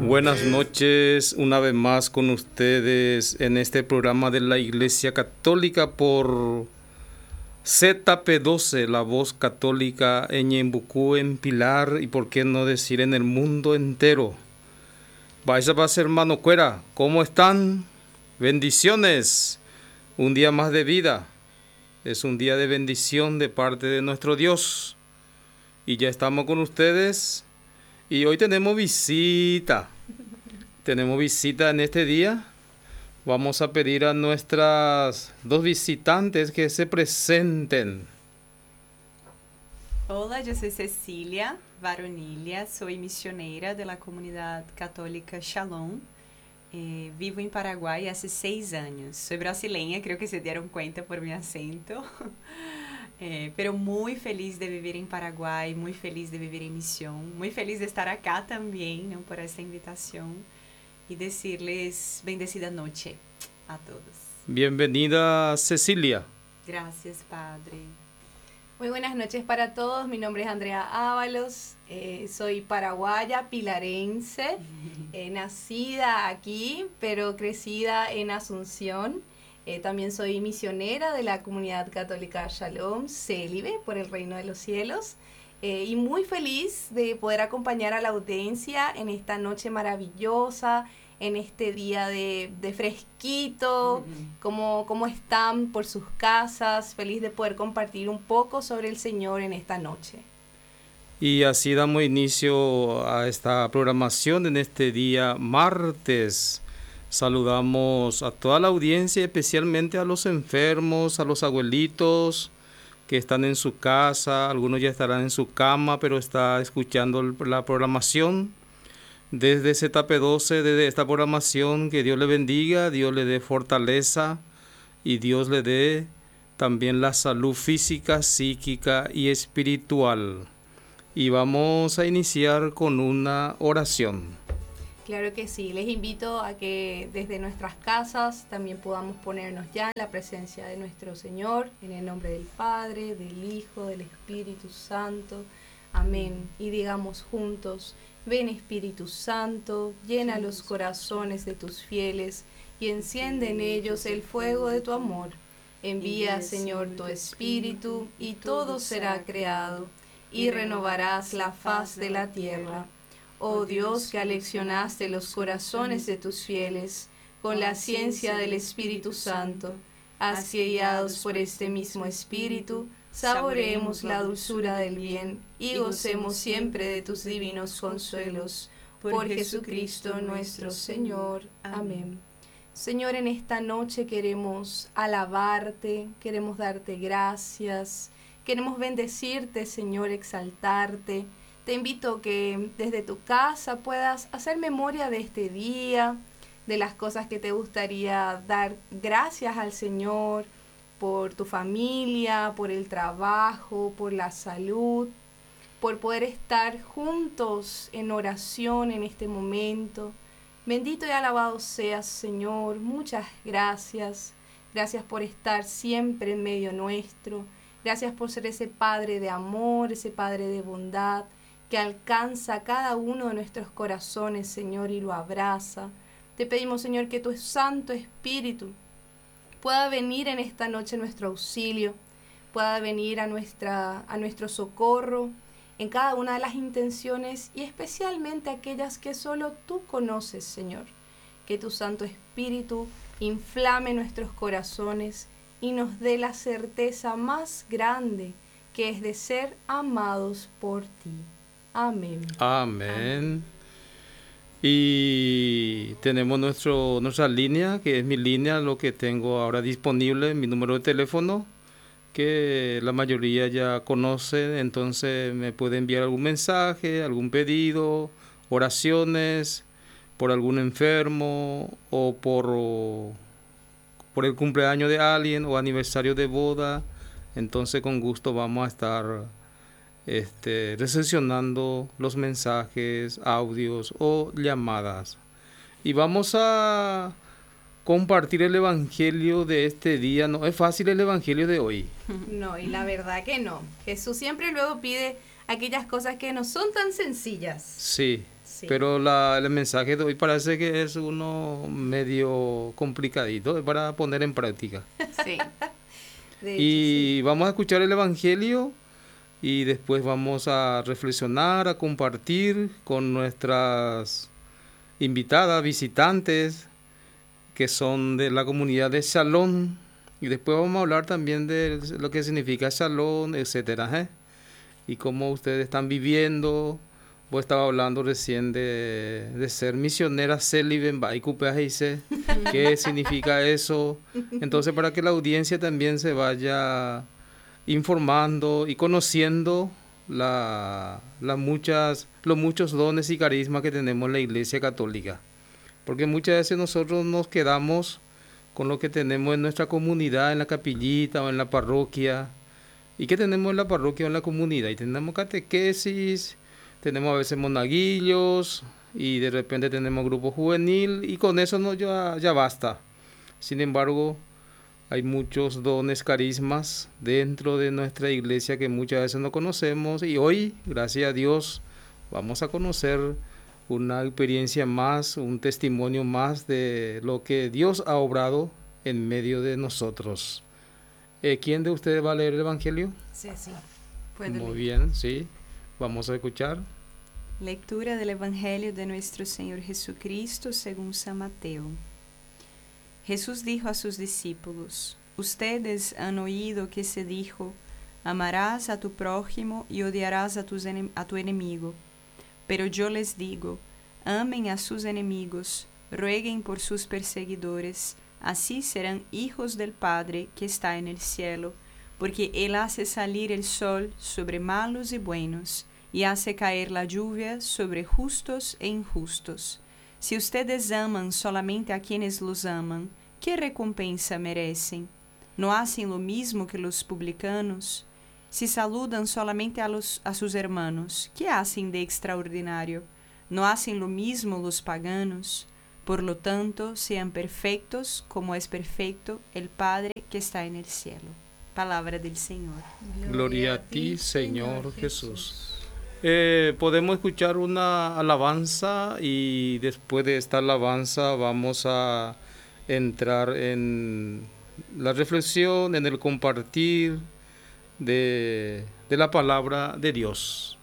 Buenas noches, una vez más con ustedes en este programa de la Iglesia Católica por ZP12, la voz católica en Ñembucú, en Pilar y por qué no decir en el mundo entero. Vais a pasar, hermano Cuera, ¿cómo están? Bendiciones, un día más de vida, es un día de bendición de parte de nuestro Dios. Y ya estamos con ustedes y hoy tenemos visita. Tenemos visita en este día. Vamos a pedir a nuestras dos visitantes que se presenten. Hola, yo soy Cecilia Varonilia, soy misionera de la comunidad católica Shalom. Vivo en Paraguay hace 6 años. Soy brasileña, creo que se dieron cuenta por mi acento. Pero muy feliz de vivir en Paraguay, muy feliz de vivir en misión, muy feliz de estar acá también, ¿no? Por esta invitación y decirles bendecida noche a todos. Bienvenida, Cecilia. Gracias, Padre. Muy buenas noches para todos, mi nombre es Andrea Ábalos, soy paraguaya, pilarense, nacida aquí, pero crecida en Asunción. También soy misionera de la comunidad católica Shalom, célibe por el reino de los cielos, y muy feliz de poder acompañar a la audiencia en esta noche maravillosa, en este día de fresquito, cómo están por sus casas, feliz de poder compartir un poco sobre el Señor en esta noche. Y así damos inicio a esta programación en este día martes. Saludamos a toda la audiencia, especialmente a los enfermos, a los abuelitos que están en su casa, algunos ya estarán en su cama, pero está escuchando la programación. Desde ZP12, desde esta programación, que Dios le bendiga, Dios le dé fortaleza y Dios le dé también la salud física, psíquica y espiritual. Y vamos a iniciar con una oración. Claro que sí, les invito a que desde nuestras casas también podamos ponernos ya en la presencia de nuestro Señor, en el nombre del Padre, del Hijo, del Espíritu Santo. Amén. Y digamos juntos: ven Espíritu Santo, llena los corazones de tus fieles y enciende en ellos el fuego de tu amor. Envía, Señor, tu Espíritu y todo será creado y renovarás la faz de la tierra. Oh Dios, que aleccionaste los corazones de tus fieles con la ciencia del Espíritu Santo, haz que guiados por este mismo Espíritu, saboreemos la dulzura del bien y gocemos siempre de tus divinos consuelos. Por Jesucristo nuestro Señor. Amén. Señor, en esta noche queremos alabarte, queremos darte gracias, queremos bendecirte, Señor, exaltarte. Te invito a que desde tu casa puedas hacer memoria de este día, de las cosas que te gustaría dar gracias al Señor, por tu familia, por el trabajo, por la salud, por poder estar juntos en oración en este momento. Bendito y alabado seas, Señor. Muchas gracias. Gracias por estar siempre en medio nuestro. Gracias por ser ese Padre de amor, ese Padre de bondad, que alcanza cada uno de nuestros corazones, Señor, y lo abraza. Te pedimos, Señor, que tu Santo Espíritu pueda venir en esta noche a nuestro auxilio, pueda venir a nuestro socorro en cada una de las intenciones y especialmente aquellas que solo tú conoces, Señor. Que tu Santo Espíritu inflame nuestros corazones y nos dé la certeza más grande, que es de ser amados por ti. Amén. Amén. Y tenemos nuestra línea, que es mi línea, lo que tengo ahora disponible, mi número de teléfono, que la mayoría ya conoce, entonces me puede enviar algún mensaje, algún pedido, oraciones por algún enfermo o por el cumpleaños de alguien o aniversario de boda. Entonces con gusto vamos a estar recepcionando los mensajes, audios o llamadas. Y vamos a compartir el evangelio de este día. No es fácil el evangelio de hoy. No, y la verdad que no. Jesús siempre luego pide aquellas cosas que no son tan sencillas. Sí. Sí. Pero el mensaje de hoy parece que es uno medio complicadito para poner en práctica. Sí. De hecho, Y vamos a escuchar el Evangelio y después vamos a reflexionar, a compartir con nuestras invitadas, visitantes, que son de la comunidad de Shalom. Y después vamos a hablar también de lo que significa Shalom, etcétera, ¿eh? Y cómo ustedes están viviendo. Vos estaba hablando recién de ser misionera célibe en Baikupéajise. ¿Qué significa eso? Entonces, para que la audiencia también se vaya informando y conociendo los muchos dones y carismas que tenemos en la Iglesia Católica. Porque muchas veces nosotros nos quedamos con lo que tenemos en nuestra comunidad, en la capillita o en la parroquia. ¿Y qué tenemos en la parroquia o en la comunidad? Y tenemos catequesis, tenemos a veces monaguillos y de repente tenemos grupo juvenil y con eso no, ya basta. Sin embargo, hay muchos dones, carismas dentro de nuestra iglesia que muchas veces no conocemos y hoy, gracias a Dios, vamos a conocer una experiencia más, un testimonio más de lo que Dios ha obrado en medio de nosotros. ¿Quién de ustedes va a leer el Evangelio? sí. Muy bien, sí. Vamos a escuchar. Lectura del Evangelio de nuestro Señor Jesucristo según San Mateo. Jesús dijo a sus discípulos: Ustedes han oído que se dijo: amarás a tu prójimo y odiarás a tu enemigo. Pero yo les digo: amen a sus enemigos, rueguen por sus perseguidores, así serán hijos del Padre que está en el cielo, porque Él hace salir el sol sobre malos y buenos, y hace caer la lluvia sobre justos e injustos. Si ustedes aman solamente a quienes los aman, ¿qué recompensa merecen? ¿No hacen lo mismo que los publicanos? Si saludan solamente a sus hermanos, ¿qué hacen de extraordinario? ¿No hacen lo mismo los paganos? Por lo tanto, sean perfectos como es perfecto el Padre que está en el cielo. Palabra del Señor. Gloria a ti, Señor Jesús. Podemos escuchar una alabanza y después de esta alabanza vamos a entrar en la reflexión, en el compartir de la palabra de Dios.